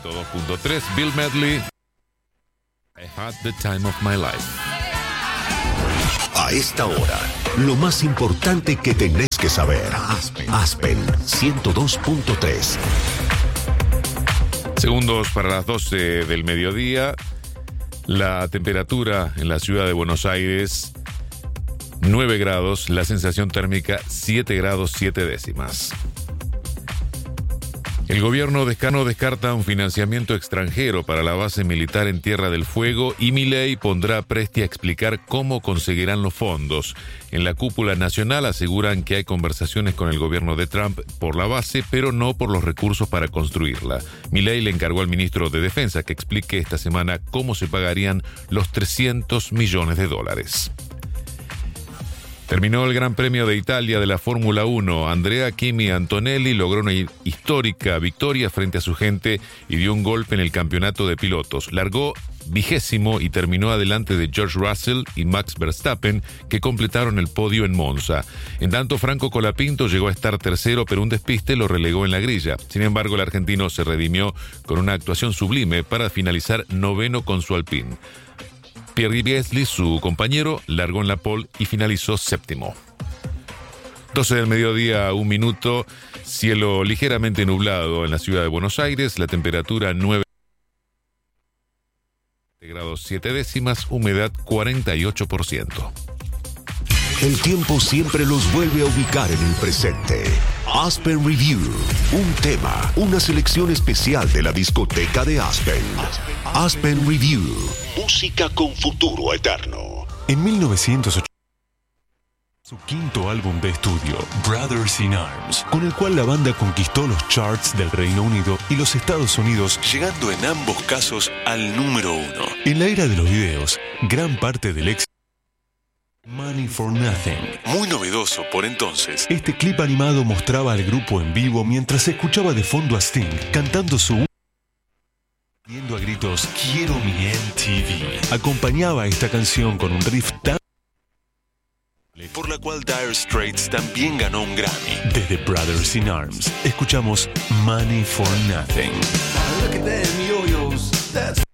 102.3, Bill Medley, I Had the Time of My Life. A esta hora, lo más importante que tenés que saber. Aspen 102.3. Segundos para las 12 del mediodía. La temperatura en la ciudad de Buenos Aires, 9 grados. La sensación térmica, 7 grados 7 décimas. El gobierno no descarta un financiamiento extranjero para la base militar en Tierra del Fuego y Milei pondrá a Presti a explicar cómo conseguirán los fondos. En la cúpula nacional aseguran que hay conversaciones con el gobierno de Trump por la base, pero no por los recursos para construirla. Milei le encargó al ministro de Defensa que explique esta semana cómo se pagarían los $300 millones. Terminó el Gran Premio de Italia de la Fórmula 1. Andrea Kimi Antonelli logró una histórica victoria frente a su gente y dio un golpe en el campeonato de pilotos. Largó 20º y terminó adelante de George Russell y Max Verstappen, que completaron el podio en Monza. En tanto, Franco Colapinto llegó a estar tercero, pero un despiste lo relegó en la grilla. Sin embargo, el argentino se redimió con una actuación sublime para finalizar 9º con su Alpine. Pierre Gasly, su compañero, largó en la pole y finalizó 7º. 12 del mediodía, 1 minuto, cielo ligeramente nublado en la ciudad de Buenos Aires, la temperatura 9 grados 7 décimas, humedad 48%. El tiempo siempre los vuelve a ubicar en el presente. Aspen Review, un tema, una selección especial de la discoteca de Aspen. Aspen Review, música con futuro eterno. En 1980, su quinto álbum de estudio, Brothers in Arms, con el cual la banda conquistó los charts del Reino Unido y los Estados Unidos, llegando en ambos casos al número 1. En la era de los videos, gran parte del éxito Money for Nothing. Muy novedoso por entonces, este clip animado mostraba al grupo en vivo mientras se escuchaba de fondo a Sting cantando su viendo a gritos "Quiero mi MTV". Acompañaba esta canción con un riff tan por la cual Dire Straits también ganó un Grammy. Desde Brothers in Arms escuchamos Money for Nothing. Look at them yo-yos. That's